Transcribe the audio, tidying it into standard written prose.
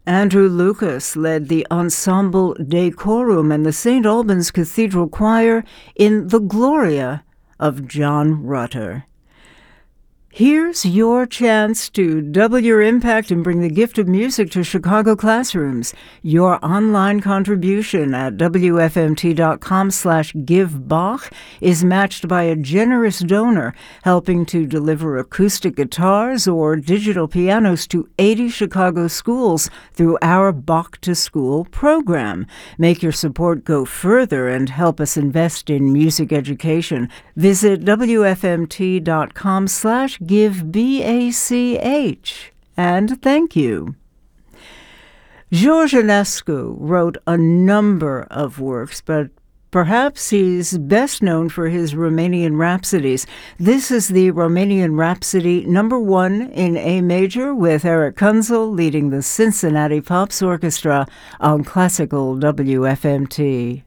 Andrew Lucas led the Ensemble Decorum and the St. Albans Cathedral Choir in The Gloria of John Rutter. Here's your chance to double your impact and bring the gift of music to Chicago classrooms. Your online contribution at wfmt.com/givebach is matched by a generous donor helping to deliver acoustic guitars or digital pianos to 80 Chicago schools through our Bach to School program. Make your support go further and help us invest in music education. Visit wfmt.com/givebach. And thank you. George Enescu wrote a number of works, but perhaps he's best known for his Romanian Rhapsodies. This is the Romanian Rhapsody number 1 in A major with Eric Kunzel leading the Cincinnati Pops Orchestra on Classical WFMT.